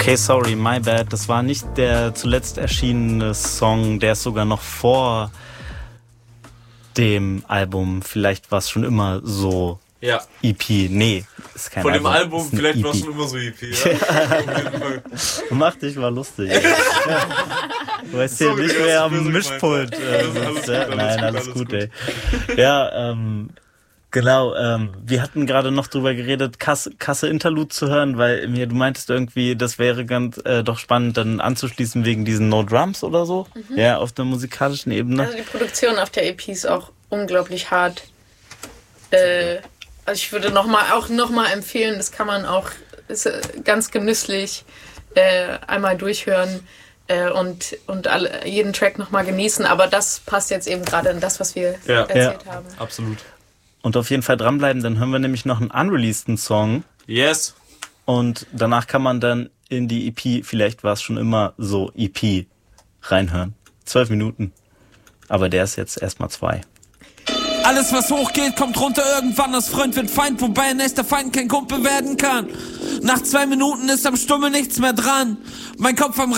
Okay, sorry, my bad. Das war nicht der zuletzt erschienene Song, der ist sogar noch vor dem Album. Vielleicht war es schon immer so EP. Nee, ist kein Album. Von dem Album, Album, vielleicht war es schon immer so EP, Mach dich mal lustig. Du weißt ja nicht, wer am Mischpult sitzt. Nein, alles gut, ey. Ja, genau, wir hatten gerade noch drüber geredet, Kasse Interlude zu hören, weil du meintest irgendwie, das wäre ganz doch spannend, dann anzuschließen wegen diesen No Drums oder so, ja, auf der musikalischen Ebene. Also die Produktion auf der EP ist auch unglaublich hart. Also ich würde noch mal empfehlen, das kann man auch, ist ganz genüsslich einmal durchhören und jeden Track nochmal genießen, aber das passt jetzt eben gerade in das, was wir erzählt haben. Absolut. Und auf jeden Fall dranbleiben, dann hören wir nämlich noch einen unreleaseden Song. Yes. Und danach kann man dann in die EP, vielleicht war es schon immer so, EP reinhören. 12 Minuten. Aber der ist jetzt erstmal 2. Alles was hochgeht, kommt runter irgendwann, das Freund wird Feind, wobei ein nächster Feind kein Kumpel werden kann. Nach 2 Minuten ist am Stummel nichts mehr dran. Mein Kopf am